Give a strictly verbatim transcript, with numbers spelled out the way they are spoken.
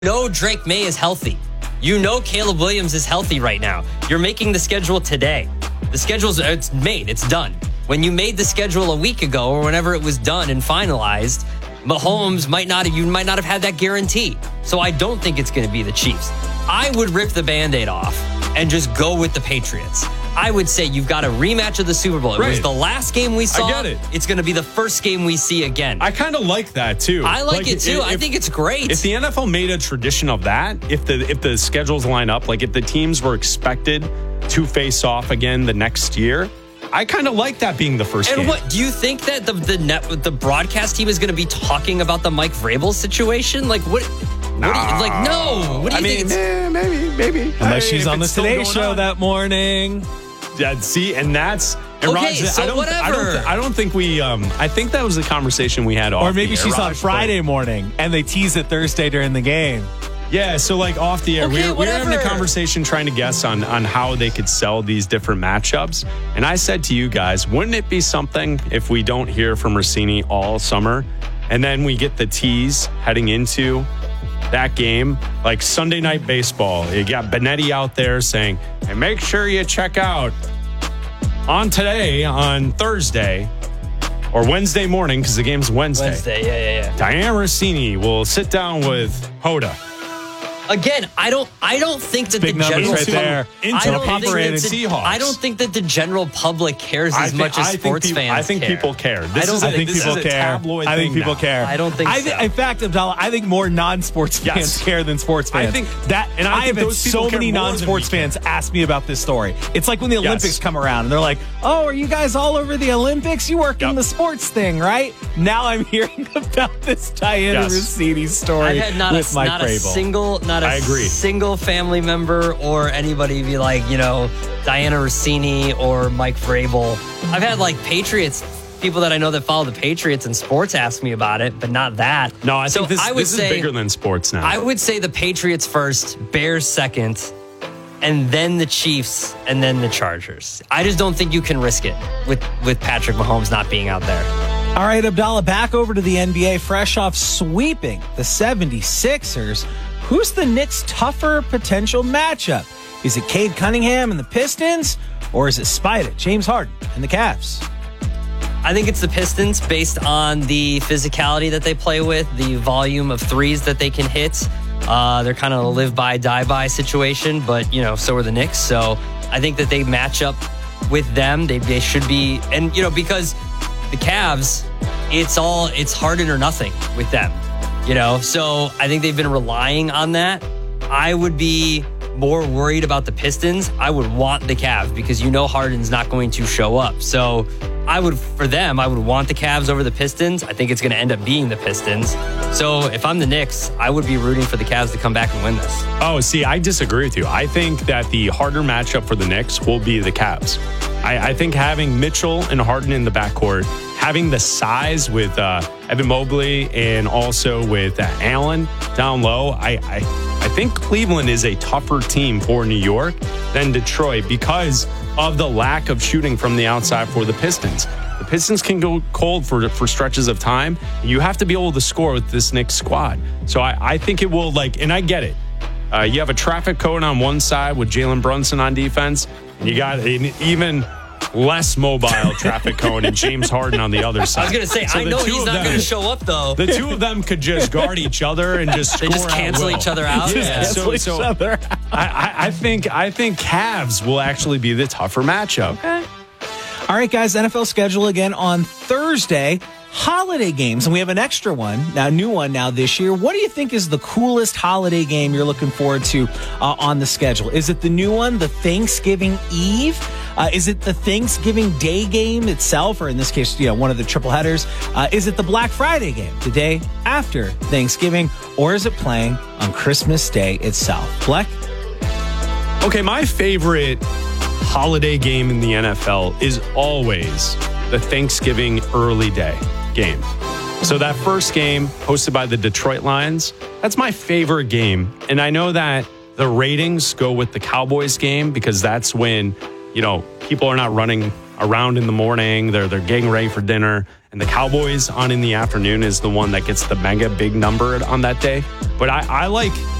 know Drake May is healthy. You know Caleb Williams is healthy right now. You're making the schedule today. The schedule's it's made. It's done. When you made the schedule a week ago or whenever it was done and finalized, Mahomes might not have, you might not have had that guarantee. So I don't think it's going to be the Chiefs. I would rip the Band-Aid off and just go with the Patriots. I would say you've got a rematch of the Super Bowl. It right. was the last game we saw. I get it. It's going to be the first game we see again. I kind of like that too. I like, like it too. If, I think it's great. If the N F L made a tradition of that, if the if the schedules line up, like if the teams were expected to face off again the next year, I kind of like that being the first and game. what do you think that the the net the broadcast team is going to be talking about the Mike Vrabel situation? Like what? Nah. What do you, like no. What do you I think? mean, eh, maybe, maybe. Unless I mean, she's on the Today Show on. that morning. Yeah, see, and that's and Okay, Raj, so I don't, whatever. I don't, I don't think we. Um, I think that was a conversation we had off. Or maybe the air, she's on Raj, Friday but- morning and they tease it Thursday during the game. Yeah, so like off the air, Okay, we were, we were having a whatever. conversation trying to guess on on how they could sell these different matchups. And I said to you guys, wouldn't it be something if we don't hear from Rossini all summer, and then we get the tease heading into that game, like Sunday Night Baseball? You got Benetti out there saying, "Hey, make sure you check out on today on Thursday." Or Wednesday morning, because the game's Wednesday. Wednesday, yeah, yeah, yeah. Diane Rossini will sit down with Hoda. Again, I don't I don't think that Big the numbers general right there. Into I don't think operated that the- Seahawks. I don't think that the general public cares I as think- much as I think sports people- fans I think care. people care. This I don't is a- I think this people is a care. tabloid I think thing people now. care. I don't think I so. In fact, Abdallah, I think more non-sports fans Yes. care than sports fans. I think- that, and I I, think have had those people so care many more than non-sports we fans ask me about this story. It's like when the Yes. Olympics come around and they're like, "Oh, are you guys all over the Olympics? You work in Yep. the sports thing, right?" Now I'm hearing about this Diana Yes. Rossini story I've had not, with a, Mike not a Vrabel. single, not a I agree. single family member or anybody be like, you know, Diana Rossini or Mike Vrabel. I've had like Patriots, people that I know that follow the Patriots and sports ask me about it, but not that. No, I so think this, I would this say, is bigger than sports now. I would say the Patriots first, Bears second, and then the Chiefs, and then the Chargers. I just don't think you can risk it with, with Patrick Mahomes not being out there. All right, Abdallah, back over to the N B A, fresh off sweeping the seventy-sixers. Who's the Knicks' tougher potential matchup? Is it Cade Cunningham and the Pistons, or is it Spida, James Harden, and the Cavs? I think it's the Pistons based on the physicality that they play with, the volume of threes that they can hit. Uh, they're kind of a live by, die by situation, but, you know, so are the Knicks. So I think that they match up with them. They, they should be, and, you know, because the Cavs, it's all, it's Harden or nothing with them, you know? So I think they've been relying on that. I would be more worried about the Pistons. I would want the Cavs because you know Harden's not going to show up. So I would, for them, I would want the Cavs over the Pistons. I think it's going to end up being the Pistons. So if I'm the Knicks, I would be rooting for the Cavs to come back and win this. Oh, see, I disagree with you. I think that the harder matchup for the Knicks will be the Cavs. I, I think having Mitchell and Harden in the backcourt, having the size with uh, Evan Mobley and also with uh, Allen down low, I, I I think Cleveland is a tougher team for New York than Detroit because of the lack of shooting from the outside for the Pistons. The Pistons can go cold for for stretches of time. You have to be able to score with this Knicks squad. So I, I think it will, like, and I get it. Uh, you have a traffic cone on one side with Jalen Brunson on defense, and you got an even less mobile traffic cone and James Harden on the other side. I was going to say, So I the know two he's of not them- going to show up, though. The two of them could just guard each other and just They score just at cancel will. each other out? Yeah, Yeah. so, Each so other. I, I, I think I think Cavs will actually be the tougher matchup. Okay. All right, guys, N F L schedule again on Thursday. Holiday games, and we have an extra one, now new one now this year. What do you think is the coolest holiday game you're looking forward to uh, on the schedule? Is it the new one, the Thanksgiving Eve? Uh, is it the Thanksgiving Day game itself, or in this case, you know, one of the triple headers? Uh, is it the Black Friday game, the day after Thanksgiving, or is it playing on Christmas Day itself? Fleck? Okay, my favorite holiday game in the N F L is always the Thanksgiving early day game. So that first game hosted by the Detroit Lions, that's my favorite game. And I know that the ratings go with the Cowboys game because that's when, you know, people are not running around in the morning. They're they're getting ready for dinner. And the Cowboys on in the afternoon is the one that gets the mega big number on that day. But I, I like